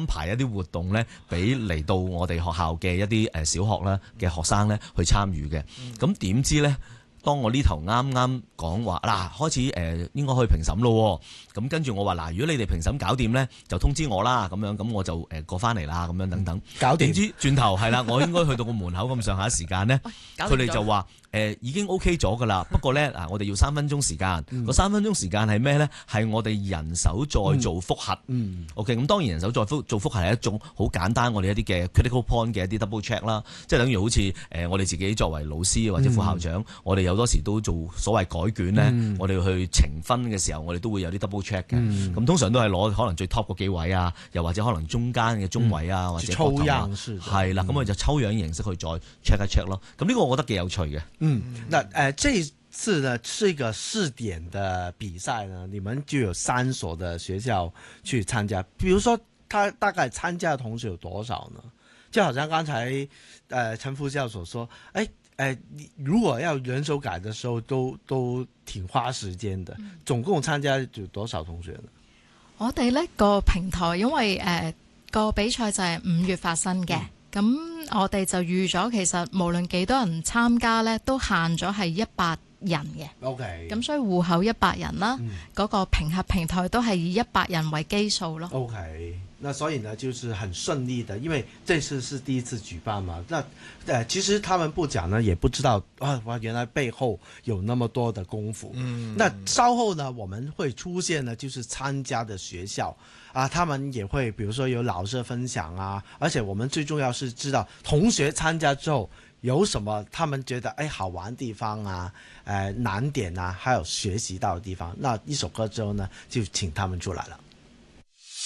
排一啲活動咧，俾嚟到我哋學校嘅一啲小學啦嘅學生咧去參與嘅。咁點知咧？當我呢頭啱啱講話嗱，開始應該可以評審咯，咁跟住我話嗱，如果你哋評審搞掂咧，就通知我啦，咁樣咁我就過翻嚟啦，咁樣等等。 搞掂。 點知轉頭係啦，我應該去到個門口咁上下時間咧，佢哋就話已經 OK 咗㗎啦。不過咧我哋要3分鐘時間。個3分鐘時間係咩咧？係我哋人手再做複核。OK， 咁當然人手再做複核係一種好簡單，我哋一啲嘅 critical point 嘅一啲 double check 啦，即係等於好似我哋自己作為老師或者副校長，我哋有多時都做所謂改卷咧，我哋去呈分嘅時候，我哋都會有啲 double check 嘅。咁通常都係攞可能最 top 嗰幾位啊，又或者可能中間嘅中位啊，或者抽樣式係啦，咁我就抽樣形式去再 check 一 check 咯。咁呢個我覺得幾有趣嘅。 那這次呢是一個試點的比賽呢，你們就有3所的學校去參加。比如說，他大概參加的同學有多少呢？就好像剛才陳副教授所說，如果要人手改的時候，都挺花時間的。總共參加有多少同學呢？ 我哋呢個平台因為個比賽就係5月發生嘅。咁我哋就預咗，其實無論幾多人參加呢，都限咗係100人嘅。 OK。 咁所以戶口100人啦，嗰個評核平台都係以100人為基數咯。 OK。那所以呢，就是很順利的，因為這次是第一次舉辦嘛。那其實他們不講呢，也不知道哇，原來背後有那麼多的功夫。那稍後呢，我們會出現呢，就是參加的學校啊，他們也會，比如說有老師分享啊，而且我們最重要是知道同學參加之後有什麼他們覺得好玩地方啊，難點啊，還有學習到的地方。那一首歌之後呢，就請他們出來了。